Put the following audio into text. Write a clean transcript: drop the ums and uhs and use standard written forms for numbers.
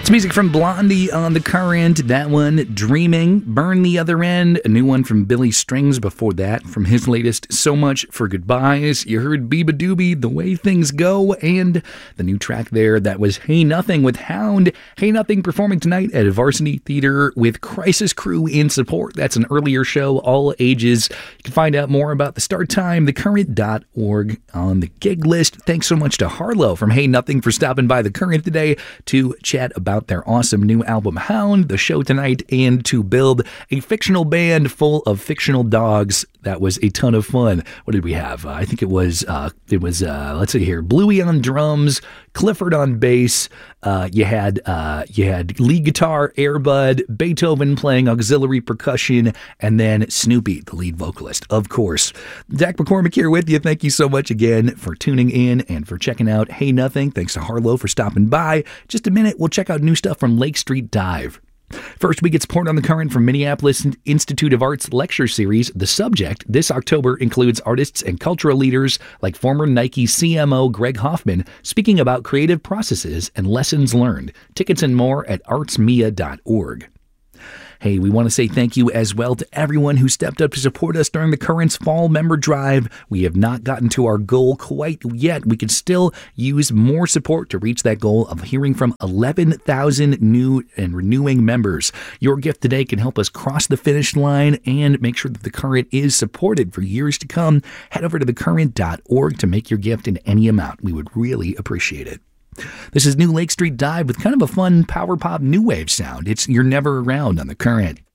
It's music from Blondie on The Current. That one, Dreaming. Burn the Other End. A new one from Billy Strings before that. From his latest, So Much for Goodbyes. You heard Beeba Doobie, The Way Things Go. And the new track there, that was Hey Nothing with Hound. Hey Nothing performing tonight at Varsity Theater with Crisis Crew in support. That's an earlier show, all ages. You can find out more about the start time, thecurrent.org on the gig list. Thanks so much to Harlow from Hey Nothing for stopping by The Current today to chat about their awesome new album Hound, the show tonight, and to build a fictional band full of fictional dogs. That was a ton of fun. What did we have? I think it was let's see here, Bluey on drums, Clifford on bass. You had lead guitar, Airbud, Beethoven playing auxiliary percussion, and then Snoopy, the lead vocalist, of course. Zach McCormick here with you. Thank you so much again for tuning in and for checking out Hey Nothing. Thanks to Harlow for stopping by. Just a minute, we'll check out new stuff from Lake Street Dive. First, we get support on The Current from Minneapolis Institute of Arts lecture series. The subject this October includes artists and cultural leaders like former Nike CMO Greg Hoffman speaking about creative processes and lessons learned. Tickets and more at artsmia.org. Hey, we want to say thank you as well to everyone who stepped up to support us during the Current's fall member drive. We have not gotten to our goal quite yet. We can still use more support to reach that goal of hearing from 11,000 new and renewing members. Your gift today can help us cross the finish line and make sure that the Current is supported for years to come. Head over to thecurrent.org to make your gift in any amount. We would really appreciate it. This is new Lake Street Dive with kind of a fun power pop new wave sound. It's You're Never Around on The Current.